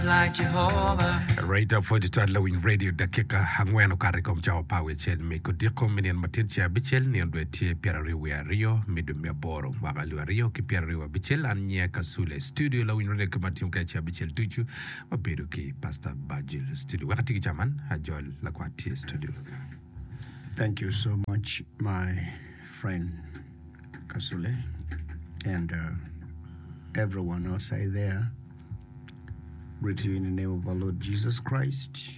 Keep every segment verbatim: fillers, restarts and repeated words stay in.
like Jehovah. Right up for the start lowing radio dakika hangweno kare kom chao pawe chel me kodiko minian matin cha bichel ni ondwe tie pierari wa rio midumia boro wagali wa rio ki pierari wa bichel anye kasule studio lowing radio kamatin ka cha bichel tuchu mabedu ki pastor Bajil studio wakati kichaman hajol la kwa tie studio. Thank you so much, my friend Kasule, and uh, everyone outside there. Greet you in the name of our Lord Jesus Christ.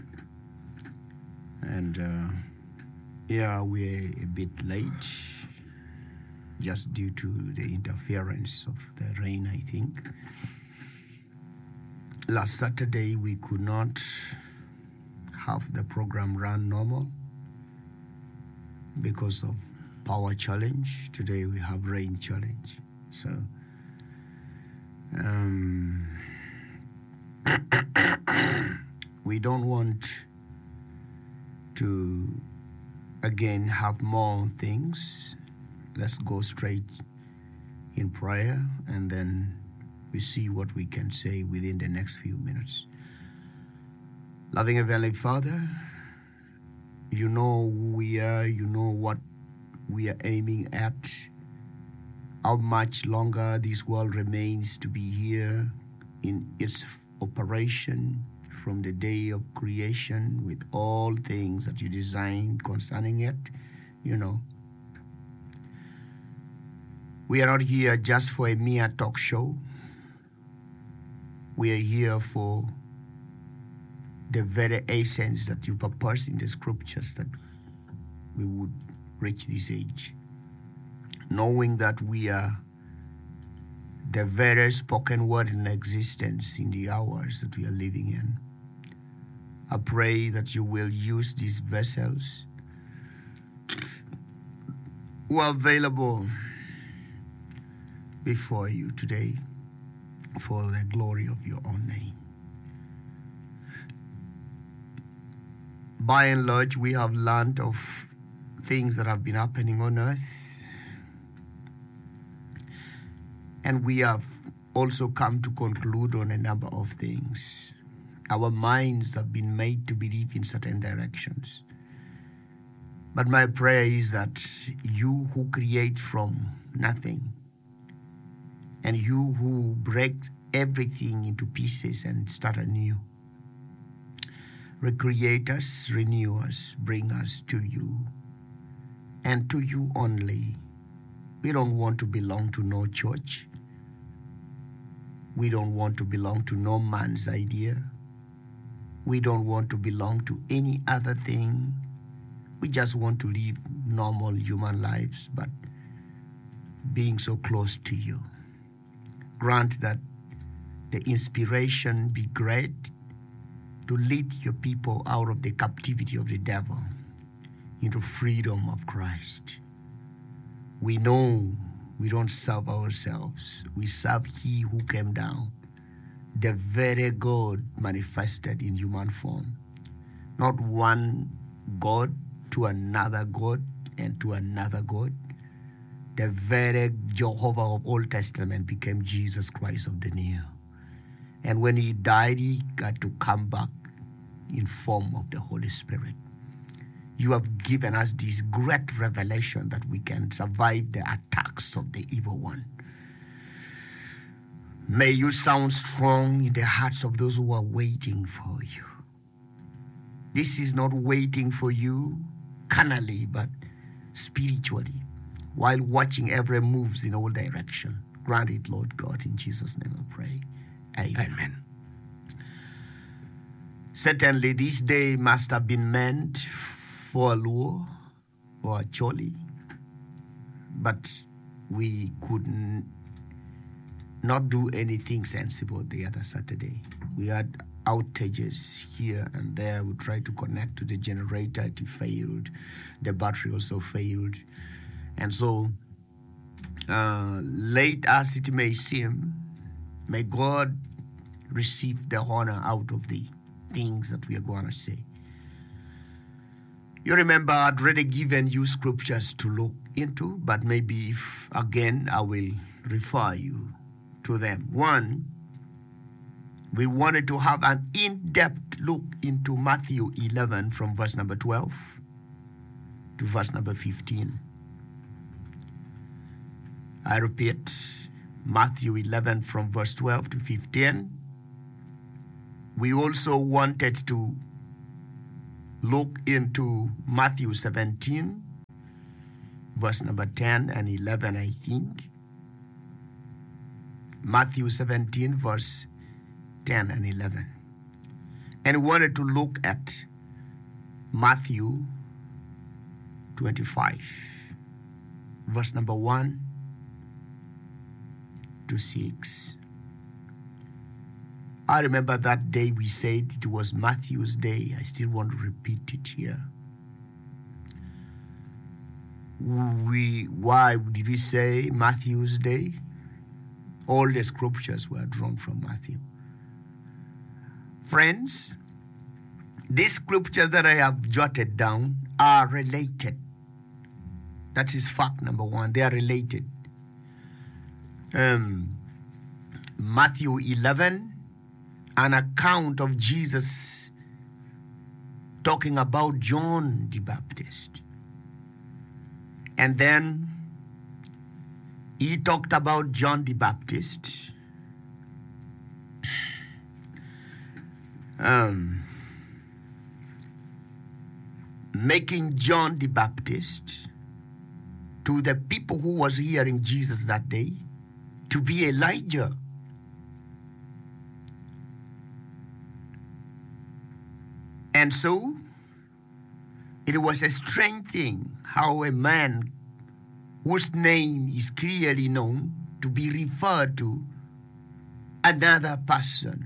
And uh, yeah, we're a bit late, just due to the interference of the rain, I think. Last Saturday, we could not have the program run normal because of power challenge. Today we have rain challenge. So um, we don't want to again have more things. Let's go straight in prayer, and then we see what we can say within the next few minutes. Loving Heavenly Father, you know who we are, you know what we are aiming at, how much longer this world remains to be here in its operation from the day of creation with all things that you designed concerning it, you know. We are not here just for a mere talk show. We are here for the very essence that you purpose in the scriptures, that we would reach this age, knowing that we are the very spoken word in existence in the hours that we are living in. I pray that you will use these vessels who are available before you today for the glory of your own name. By and large, we have learned of things that have been happening on earth, and we have also come to conclude on a number of things. Our minds have been made to believe in certain directions. But my prayer is that you who create from nothing, and you who break everything into pieces and start anew, recreate us, renew us, bring us to you, and to you only. We don't want to belong to no church. We don't want to belong to no man's idea. We don't want to belong to any other thing. We just want to live normal human lives, but being so close to you. Grant that the inspiration be great to lead your people out of the captivity of the devil into freedom of Christ. We know we don't serve ourselves. We serve He who came down, the very God manifested in human form. Not one God to another God and to another God. The very Jehovah of Old Testament became Jesus Christ of the New. And when He died, He got to come back in form of the Holy Spirit. You have given us this great revelation that we can survive the attacks of the evil one. May you sound strong in the hearts of those who are waiting for you. This is not waiting for you carnally, but spiritually, while watching every moves in all direction. Grant it, Lord God, in Jesus' name I pray. Amen. Amen. Certainly, this day must have been meant for a Luo or a Choli, but we could n- not do anything sensible the other Saturday. We had outages here and there. We tried to connect to the generator, it failed. The battery also failed. And so, uh, late as it may seem, may God receive the honor out of the things that we are going to say. You remember I'd already given you scriptures to look into, but maybe if, again I will refer you to them. One, we wanted to have an in-depth look into Matthew eleven from verse number twelve to verse number fifteen. I repeat, Matthew eleven from verse twelve to fifteen. We also wanted to look into Matthew seventeen, verse number ten and eleven, I think. Matthew seventeen, verse ten and eleven. And we wanted to look at Matthew twenty-five, verse number one to six. I remember that day we said it was Matthew's day. I still want to repeat it here. We, why did we say Matthew's day? All the scriptures were drawn from Matthew. Friends, these scriptures that I have jotted down are related. That is fact number one. They are related. Um, Matthew eleven, an account of Jesus talking about John the Baptist. And then he talked about John the Baptist. Um, making John the Baptist to the people who was hearing Jesus that day to be Elijah. And so it was a strange thing how a man whose name is clearly known to be referred to another person.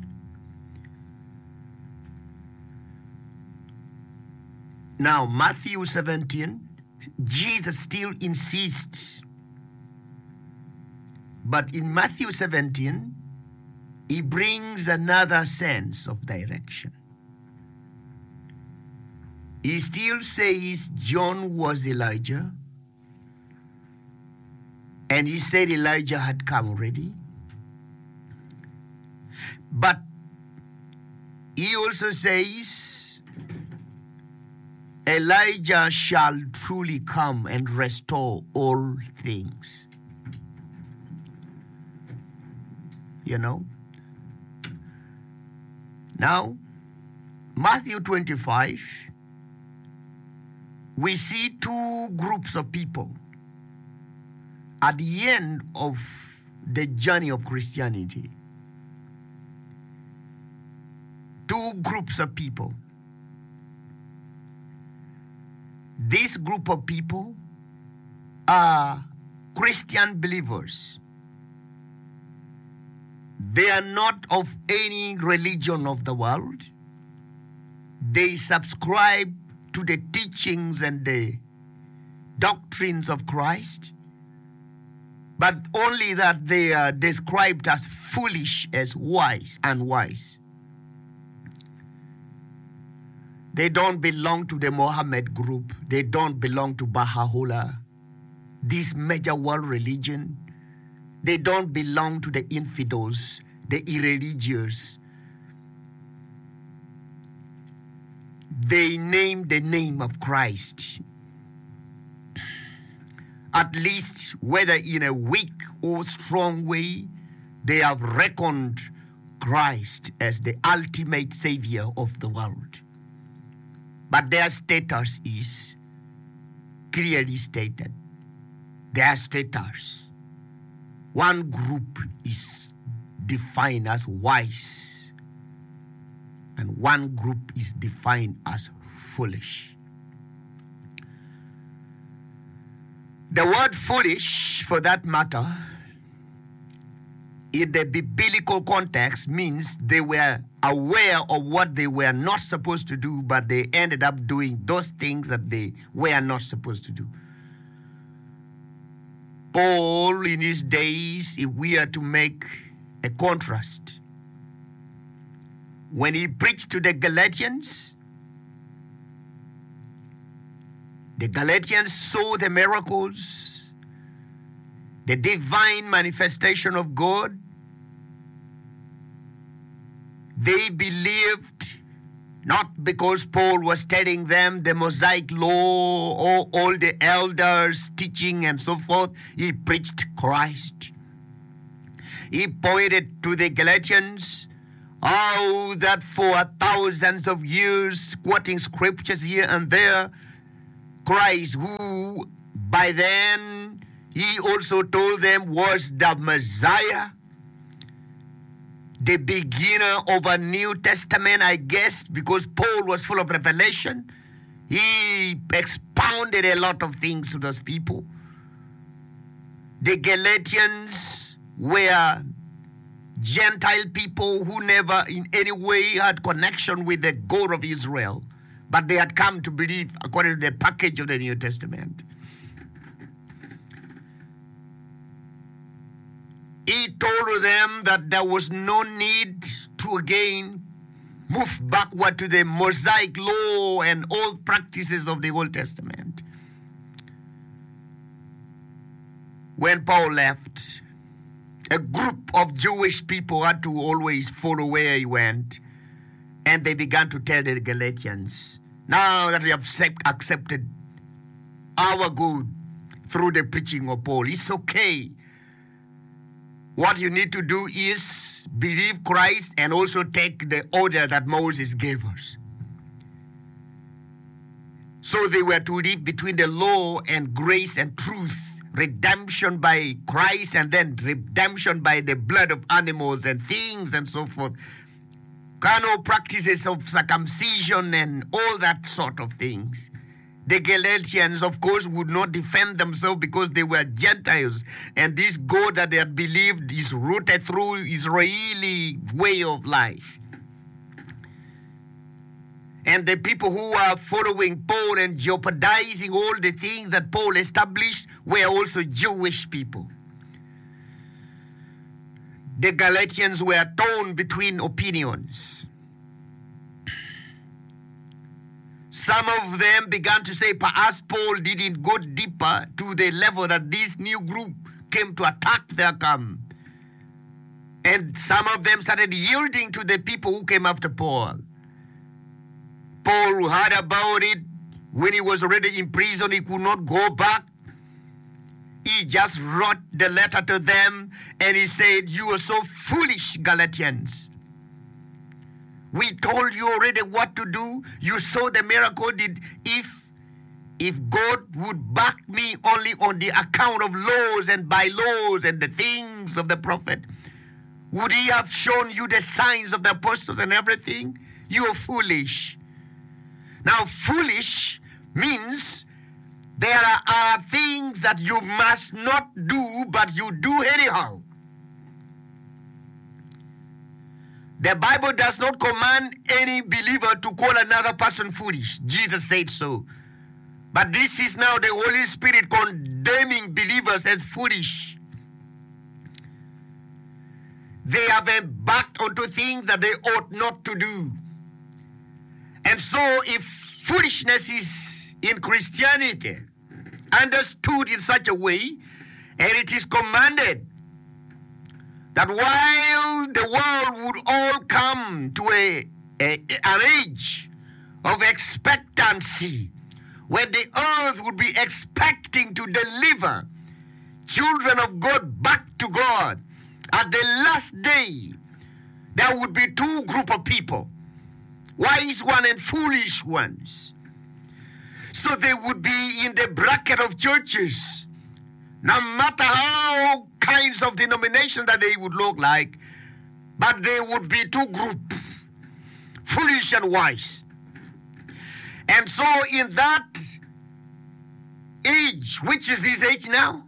Now, Matthew seventeen, Jesus still insists. But in Matthew seventeen, he brings another sense of direction. He still says John was Elijah, and he said Elijah had come already. But he also says Elijah shall truly come and restore all things. You know? Now, Matthew twenty-five, we see two groups of people at the end of the journey of Christianity. Two groups of people. This group of people are Christian believers. They are not of any religion of the world. They subscribe to the teachings and the doctrines of Christ, but only that they are described as foolish, as wise, unwise. They don't belong to the Mohammed group. They don't belong to Baha'u'llah, this major world religion. They don't belong to the infidels, the irreligious. They name the name of Christ. At least, whether in a weak or strong way, they have reckoned Christ as the ultimate savior of the world. But their status is clearly stated. Their status. One group is defined as wise, and one group is defined as foolish. The word foolish, for that matter, in the biblical context means they were aware of what they were not supposed to do, but they ended up doing those things that they were not supposed to do. Paul, in his days, if we are to make a contrast, when he preached to the Galatians, the Galatians saw the miracles, the divine manifestation of God, They believed not because Paul was telling them the Mosaic law or all the elders teaching and so forth. He preached Christ. He pointed to the Galatians, how that for thousands of years, quoting scriptures here and there, Christ, who by then he also told them was the Messiah, the beginner of a New Testament, I guess, because Paul was full of revelation. He expounded a lot of things to those people. The Galatians were Gentile people who never in any way had connection with the God of Israel, but they had come to believe according to the package of the New Testament. He told them that there was no need to again move backward to the Mosaic law and old practices of the Old Testament. When Paul left, a group of Jewish people had to always follow where he went, and they began to tell the Galatians, now that we have accepted our good through the preaching of Paul, it's okay. What you need to do is believe Christ and also take the order that Moses gave us. So they were to live between the law and grace and truth, redemption by Christ and then redemption by the blood of animals and things and so forth. Carnal practices of circumcision and all that sort of things. The Galatians, of course, would not defend themselves because they were Gentiles. And this God that they had believed is rooted through Israeli way of life. And the people who are following Paul and jeopardizing all the things that Paul established were also Jewish people. The Galatians were torn between opinions. Some of them began to say, perhaps Paul didn't go deeper to the level that this new group came to attack their camp. And some of them started yielding to the people who came after Paul. Paul heard about it. When he was already in prison, he could not go back. He just wrote the letter to them and he said, you are so foolish, Galatians. We told you already what to do. You saw the miracle. Did if if God would back me only on the account of laws and bylaws and the things of the prophet, would he have shown you the signs of the apostles and everything? You are foolish. Now, foolish means there are things that you must not do, but you do anyhow. The Bible does not command any believer to call another person foolish. Jesus said so. But this is now the Holy Spirit condemning believers as foolish. They have embarked onto things that they ought not to do. And so if foolishness is in Christianity understood in such a way, and it is commanded that while the world would all come to a, a, an age of expectancy, when the earth would be expecting to deliver children of God back to God, at the last day, there would be two groups of people, wise ones and foolish ones. So they would be in the bracket of churches, no matter how kinds of denominations that they would look like, but they would be two groups, foolish and wise. And so in that age, which is this age now,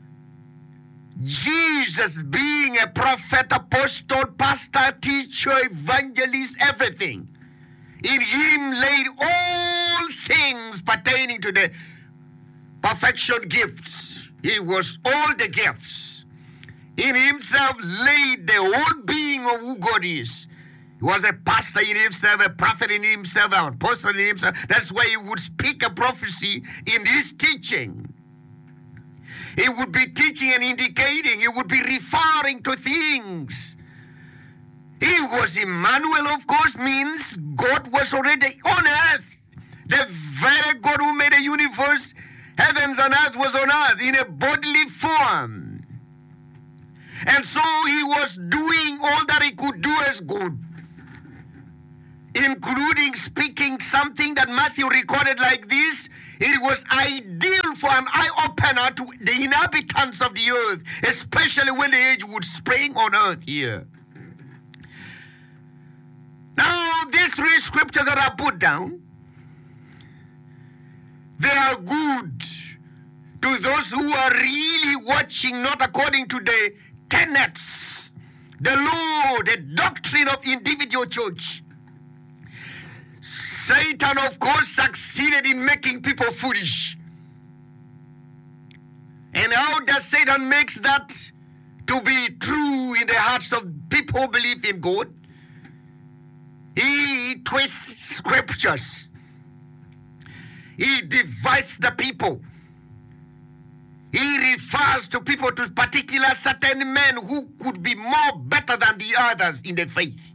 Jesus being a prophet, apostle, pastor, teacher, evangelist, everything, in him laid all things pertaining to the perfection gifts. He was all the gifts. In himself laid the whole being of who God is. He was a pastor in himself, a prophet in himself, an apostle in himself. That's why he would speak a prophecy in his teaching. He would be teaching and indicating. He would be referring to things. He was Emmanuel, of course, means God was already on earth. The very God who made the universe, heavens and earth, was on earth in a bodily form. And so he was doing all that he could do as God, including speaking something that Matthew recorded like this. It was ideal for an eye-opener to the inhabitants of the earth, especially when the age would spring on earth here. Now, these three scriptures that are put down, they are good to those who are really watching, not according to the tenets, the law, the doctrine of the individual church. Satan, of course, succeeded in making people foolish. And how does Satan make that to be true in the hearts of people who believe in God? He twists scriptures. He divides the people. He refers to people, to particular certain men who could be more better than the others in the faith.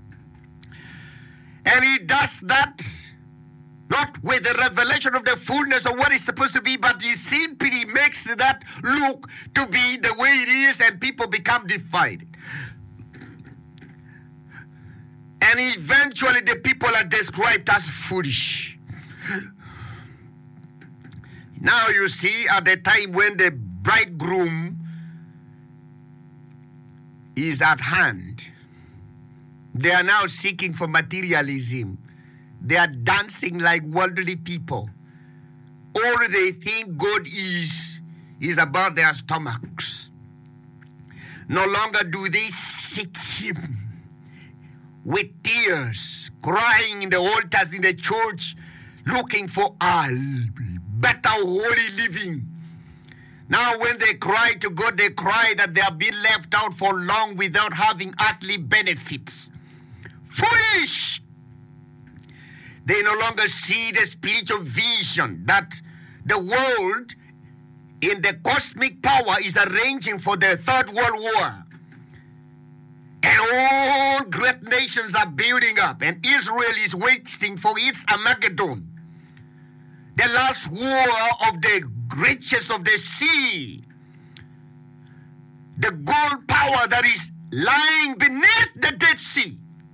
And he does that not with the revelation of the fullness of what is supposed to be, but he simply makes that look to be the way it is, and people become divided. And eventually the people are described as foolish. Now you see, at the time when the bridegroom is at hand, they are now seeking for materialism. They are dancing like worldly people. All they think God is, is about their stomachs. No longer do they seek him with tears, crying in the altars in the church, looking for a better holy living. Now when they cry to God, they cry that they have been left out for long without having earthly benefits. Foolish! They no longer see the spiritual vision that the world in the cosmic power is arranging for the Third World War. And all great nations are building up, and Israel is waiting for its Armageddon, the last war of the riches of the sea, the gold power that is lying beneath the Dead Sea.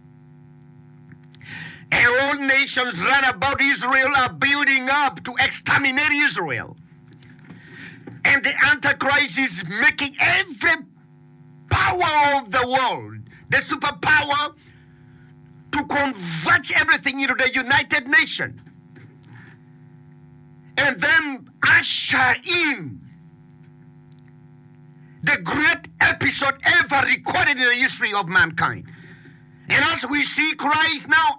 And all nations round about Israel are building up to exterminate Israel. And the Antichrist is making every power of the world, the superpower, to converge everything into the United Nations. And then usher in the great episode ever recorded in the history of mankind. And as we see Christ now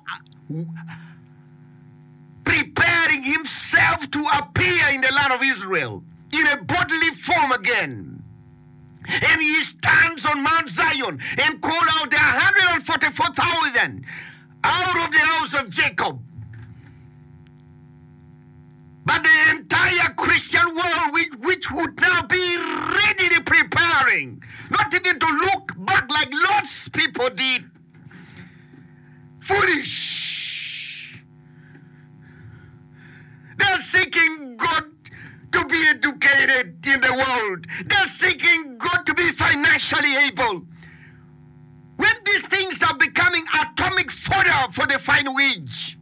preparing himself to appear in the land of Israel in a bodily form again. And he stands on Mount Zion and called out the one hundred forty-four thousand out of the house of Jacob. But the entire Christian world, which, which would now be readily preparing, not even to look back like Lord's people did. Foolish. They're seeking God to be educated in the world. They're seeking God to be financially able. When these things are becoming atomic fodder for the final age,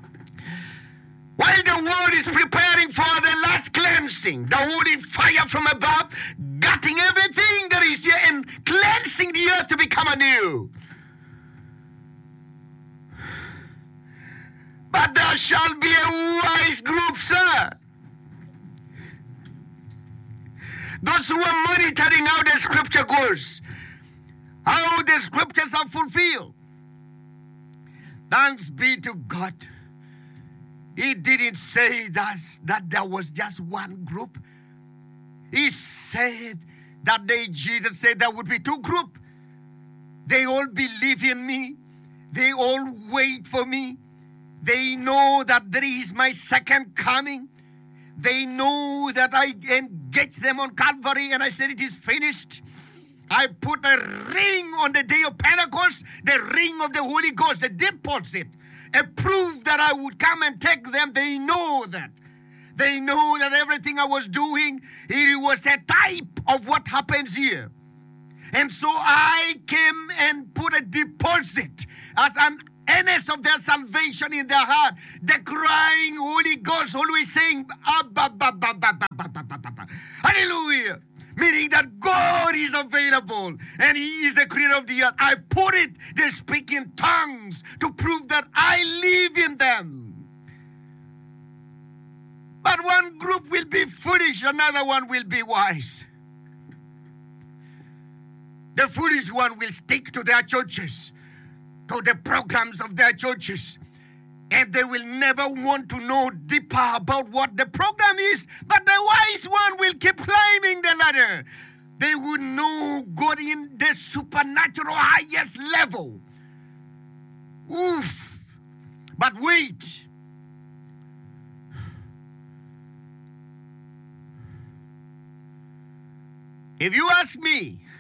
while the world is preparing for the last cleansing, the holy fire from above, gutting everything that is here and cleansing the earth to become anew. But there shall be a wise group, sir. Those who are monitoring how the scripture goes, how the scriptures are fulfilled. Thanks be to God. He didn't say that, that there was just one group. He said that day Jesus said there would be two groups. They all believe in me. They all wait for me. They know that there is my second coming. They know that I engaged them on Calvary and I said it is finished. I put a ring on the day of Pentecost, the ring of the Holy Ghost, the deposit, a proof that I would come and take them. They know that. They know that everything I was doing, it was a type of what happens here. And so I came and put a deposit as an earnest of their salvation in their heart. The crying Holy Ghost, always saying, Abba, ba, ba, ba, ba, ba, ba, ba, ba. Hallelujah. Meaning that God is available and He is the creator of the earth. I put it, they speak in tongues to prove that I live in them. But one group will be foolish, another one will be wise. The foolish one will stick to their churches, to the programs of their churches, and they will never want to know deeper about what the program is. But the wise one will keep climbing the ladder. They will know God in the supernatural highest level. Oof. But wait. If you ask me,